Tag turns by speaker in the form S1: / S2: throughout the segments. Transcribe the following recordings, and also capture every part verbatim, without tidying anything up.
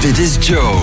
S1: Dit is Joe.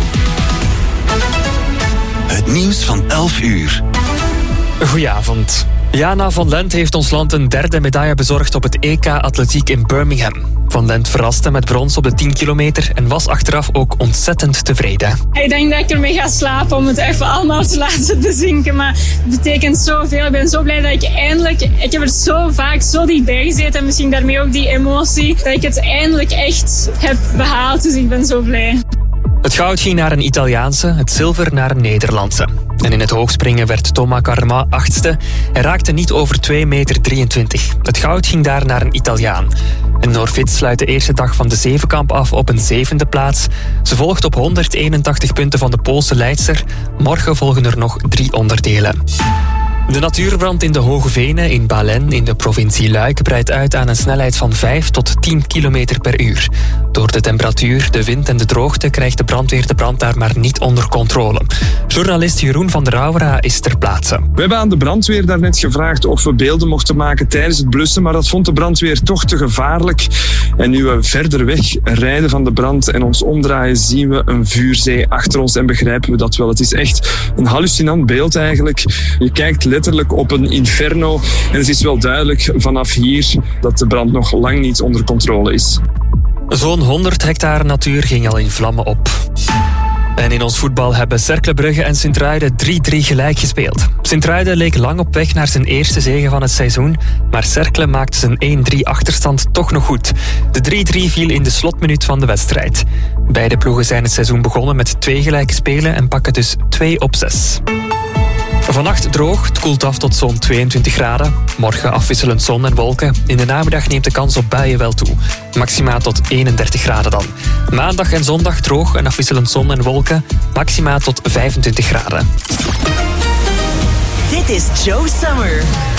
S1: Het nieuws van elf uur.
S2: Goedenavond. Jana van Lent heeft ons land een derde medaille bezorgd op het E K Atletiek in Birmingham. Van Lent verraste met brons op de tien kilometer en was achteraf ook ontzettend tevreden.
S3: Ik denk dat ik ermee ga slapen om het even allemaal te laten bezinken. Maar het betekent zoveel. Ik ben zo blij dat ik eindelijk... Ik heb er zo vaak zo dichtbij gezeten en misschien daarmee ook die emotie. Dat ik het eindelijk echt heb behaald. Dus ik ben zo blij.
S2: Het goud ging naar een Italiaanse, het zilver naar een Nederlandse. En in het hoogspringen werd Thomas Carma achtste. Hij raakte niet over twee meter drieëntwintig. Het goud ging daar naar een Italiaan. En Norvit sluit de eerste dag van de zevenkamp af op een zevende plaats. Ze volgt op honderdeenentachtig punten van de Poolse leidster. Morgen volgen er nog drie onderdelen. De natuurbrand in de Hoge Venen in Balen in de provincie Luik breidt uit aan een snelheid van vijf tot tien kilometer per uur. Door de temperatuur, de wind en de droogte krijgt de brandweer de brand daar maar niet onder controle. Journalist Jeroen van der Rauwera is ter plaatse.
S4: We hebben aan de brandweer daarnet gevraagd of we beelden mochten maken tijdens het blussen, maar dat vond de brandweer toch te gevaarlijk. En nu we verder weg rijden van de brand en ons omdraaien, zien we een vuurzee achter ons en begrijpen we dat wel. Het is echt een hallucinant beeld eigenlijk. Je kijkt letterlijk op een inferno en het is wel duidelijk vanaf hier dat de brand nog lang niet onder controle is.
S2: Zo'n honderd hectare natuur ging al in vlammen op. En in ons voetbal hebben Cercle Brugge en Sint-Truiden drie drie gelijk gespeeld. Sint-Truiden leek lang op weg naar zijn eerste zege van het seizoen, maar Cercle maakte zijn één drie achterstand toch nog goed. De drie drie viel in de slotminuut van de wedstrijd. Beide ploegen zijn het seizoen begonnen met twee gelijke spelen en pakken dus twee op zes. Vannacht droog, het koelt af tot zo'n tweeëntwintig graden. Morgen afwisselend zon en wolken. In de namiddag neemt de kans op buien wel toe. Maxima tot eenendertig graden dan. Maandag en zondag droog en afwisselend zon en wolken. Maxima tot vijfentwintig graden.
S5: Dit is Joe Summer.